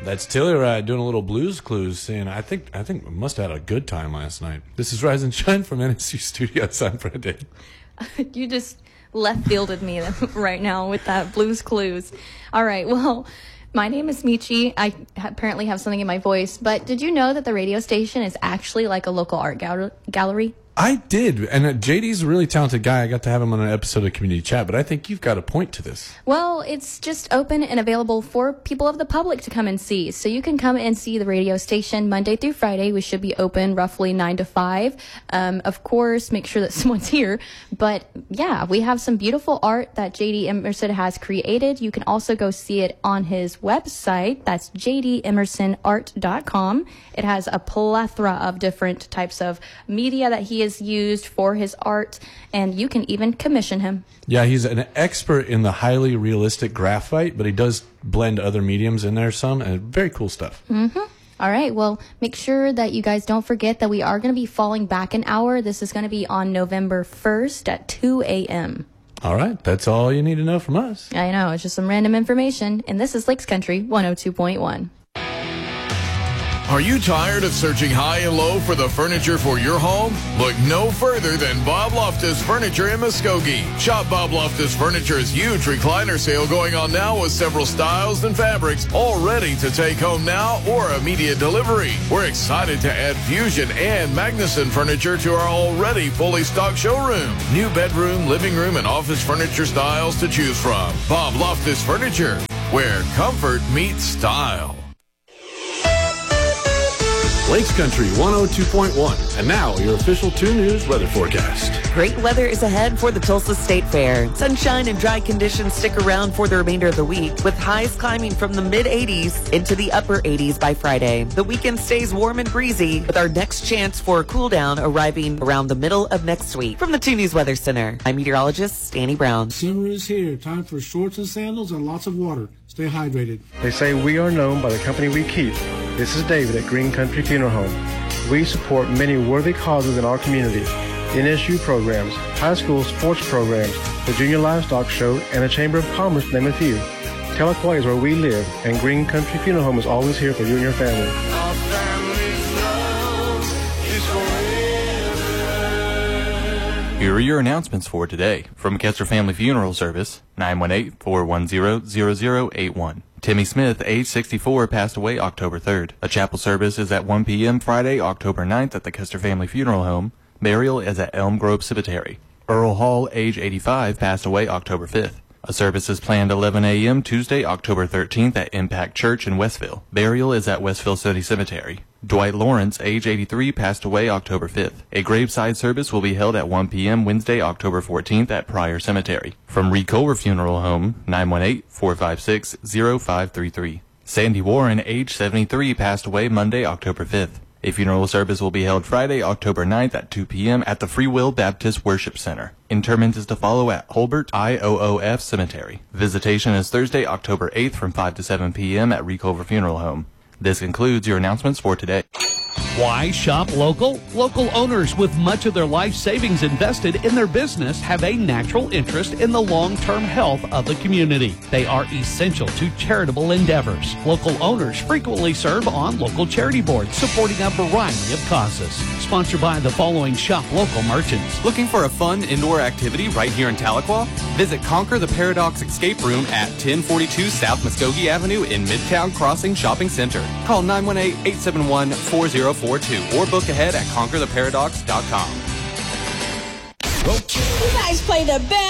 That's Telluride doing a little Blues Clues, saying, I think we must have had a good time last night. This is Rise and Shine from NSU Studios. I'm Brandon. You just left-fielded me right now with that Blues Clues. All right, well, my name is Michi. I apparently have something in my voice, but did you know that the radio station is actually like a local art gallery? I did, and JD's a really talented guy. I got to have him on an episode of Community Chat, but I think you've got a point to this. Well, it's just open and available for people of the public to come and see. So you can come and see the radio station Monday through Friday. We should be open roughly 9 to 5. Of course, make sure that someone's here. But yeah, we have some beautiful art that JD Emerson has created. You can also go see it on his website. That's jdemersonart.com. It has a plethora of different types of media that he has used for his art, and you can even commission him. Yeah, he's an expert in the highly realistic graphite, but he does blend other mediums in there some, and very cool stuff. Mm-hmm. All right, well, make sure that you guys don't forget that we are going to be falling back an hour. This is going to be on November 1st at 2 a.m. All right, that's all you need to know from us. I know, it's just some random information, and this is Lakes Country 102.1. Are you tired of searching high and low for the furniture for your home? Look no further than Bob Loftus Furniture in Muskogee. Shop Bob Loftus Furniture's huge recliner sale going on now with several styles and fabrics all ready to take home now or immediate delivery. We're excited to add Fusion and Magnuson furniture to our already fully stocked showroom. New bedroom, living room, and office furniture styles to choose from. Bob Loftus Furniture, where comfort meets style. Lakes Country 102.1. And now, your official 2 News weather forecast. Great weather is ahead for the Tulsa State Fair. Sunshine and dry conditions stick around for the remainder of the week, with highs climbing from the mid-80s into the upper 80s by Friday. The weekend stays warm and breezy, with our next chance for a cool down arriving around the middle of next week. From the 2 News Weather Center, I'm meteorologist Danny Brown. Summer is here. Time for shorts and sandals and lots of water. Stay hydrated. They say we are known by the company we keep. This is David at Green Country Funeral Home. We support many worthy causes in our community. NSU programs, high school sports programs, the Junior Livestock Show, and the Chamber of Commerce, to name a few. Tahlequah is where we live, and Green Country Funeral Home is always here for you and your family. Our family's love is forever. Here are your announcements for today. From Kester Family Funeral Service, 918-410-0081. Timmy Smith, age 64, passed away October 3rd. A chapel service is at 1 p.m. Friday, October 9th at the Kester Family Funeral Home. Burial is at Elm Grove Cemetery. Earl Hall, age 85, passed away October 5th. A service is planned 11 a.m. Tuesday, October 13th at Impact Church in Westville. Burial is at Westville City Cemetery. Dwight Lawrence, age 83, passed away October 5th. A graveside service will be held at 1 p.m. Wednesday, October 14th at Pryor Cemetery. From Reed Culver Funeral Home, 918-456-0533. Sandy Warren, age 73, passed away Monday, October 5th. A funeral service will be held Friday, October 9th at 2 p.m. at the Free Will Baptist Worship Center. Interment is to follow at Holbert IOOF Cemetery. Visitation is Thursday, October 8th from 5 to 7 p.m. at Reed Culver Funeral Home. This concludes your announcements for today. Why shop local? Local owners with much of their life savings invested in their business have a natural interest in the long-term health of the community. They are essential to charitable endeavors. Local owners frequently serve on local charity boards supporting a variety of causes. Sponsored by the following shop local merchants. Looking for a fun indoor activity right here in Tahlequah? Visit Conquer the Paradox Escape Room at 1042 South Muskogee Avenue in Midtown Crossing Shopping Center. Call 918-871-4042 or book ahead at conquertheparadox.com. You guys play the best.